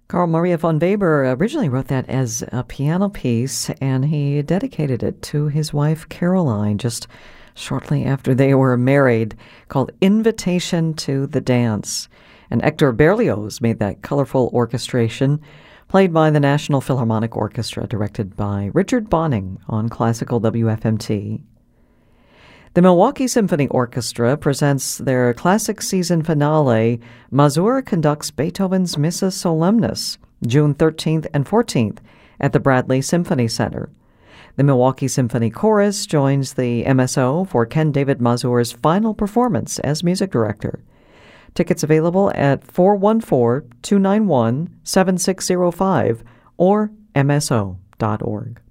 Carl Maria von Weber originally wrote that as a piano piece, and he dedicated it to his wife Caroline just shortly after they were married, called Invitation to the Dance. And Hector Berlioz made that colorful orchestration, played by the National Philharmonic Orchestra, directed by Richard Bonning on Classical WFMT. The Milwaukee Symphony Orchestra presents their classic season finale. Mazur conducts Beethoven's Missa Solemnis, June 13th and 14th at the Bradley Symphony Center. The Milwaukee Symphony Chorus joins the MSO for Ken David Mazur's final performance as music director. Tickets available at 414-291-7605 or mso.org.